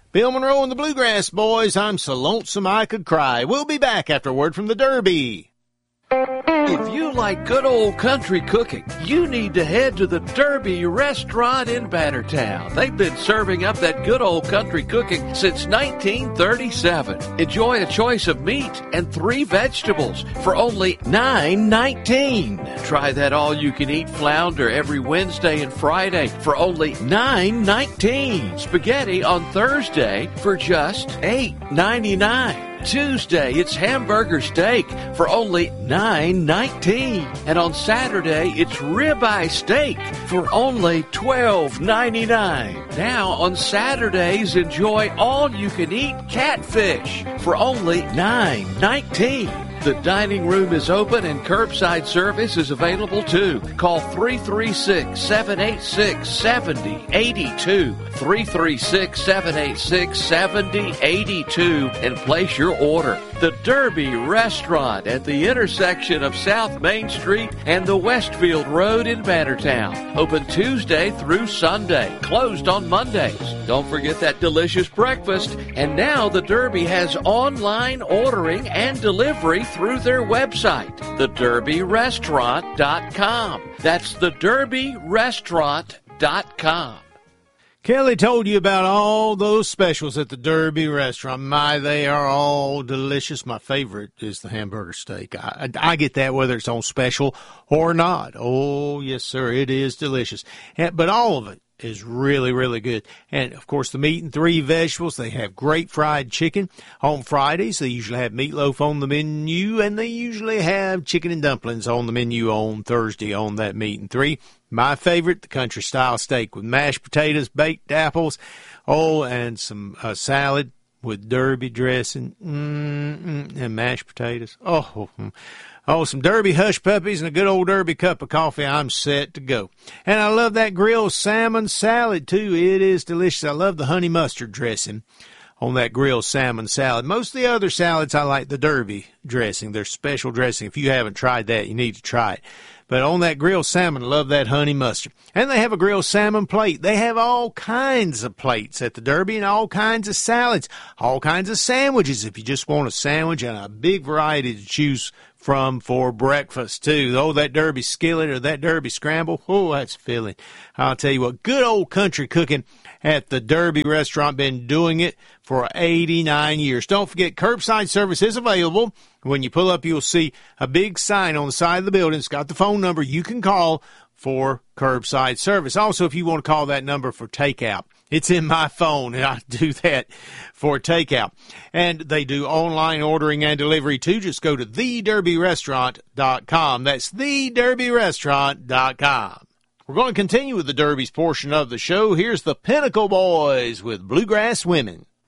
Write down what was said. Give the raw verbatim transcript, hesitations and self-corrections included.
Bill Monroe and the Bluegrass Boys. I'm so lonesome I could cry. We'll be back after a word from the Derby. If you like good old country cooking, you need to head to the Derby Restaurant in Bannertown. They've been serving up that good old country cooking since nineteen thirty-seven. Enjoy a choice of meat and three vegetables for only nine nineteen. Try that all-you-can-eat flounder every Wednesday and Friday for only nine nineteen. Spaghetti on Thursday for just eight ninety-nine. Tuesday, it's hamburger steak for only nine nineteen. And on Saturday, it's ribeye steak for only twelve ninety-nine. Now, on Saturdays, enjoy all-you-can-eat catfish for only nine nineteen. The dining room is open and curbside service is available too. Call three three six, seven eight six, seven zero eight two, three three six, seven eight six, seven zero eight two, and place your order. The Derby Restaurant at the intersection of South Main Street and the Westfield Road in Bannertown. Open Tuesday through Sunday. Closed on Mondays. Don't forget that delicious breakfast. And now the Derby has online ordering and delivery through their website, the derby restaurant dot com. That's the derby restaurant dot com. Kelly told you about all those specials at the Derby Restaurant. My, they are all delicious. My favorite is the hamburger steak. I, I, I get that whether it's on special or not. Oh, yes, sir, it is delicious. And, but all of it is really, really good. And, of course, the meat and three vegetables. They have great fried chicken. On Fridays, they usually have meatloaf on the menu, and they usually have chicken and dumplings on the menu on Thursday on that meat and three. My favorite, the country-style steak with mashed potatoes, baked apples, oh, and some uh, salad with Derby dressing, mm-mm, and mashed potatoes. Oh, oh, some Derby hush puppies and a good old Derby cup of coffee. I'm set to go. And I love that grilled salmon salad, too. It is delicious. I love the honey mustard dressing on that grilled salmon salad. Most of the other salads, I like the Derby dressing, their special dressing. If you haven't tried that, you need to try it. But on that grilled salmon, I love that honey mustard. And they have a grilled salmon plate. They have all kinds of plates at the Derby and all kinds of salads, all kinds of sandwiches if you just want a sandwich, and a big variety to choose from for breakfast, too. Oh, that Derby skillet or that Derby scramble, oh, that's filling. I'll tell you what, good old country cooking at the Derby Restaurant. Been doing it for eighty-nine years. Don't forget, curbside service is available. When you pull up, you'll see a big sign on the side of the building. It's got the phone number you can call for curbside service. Also, if you want to call that number for takeout, it's in my phone, and I do that for takeout. And they do online ordering and delivery, too. Just go to the derby restaurant dot com. That's the derby restaurant dot com. We're going to continue with the Derby's portion of the show. Here's the Pinnacle Boys with Bluegrass Women.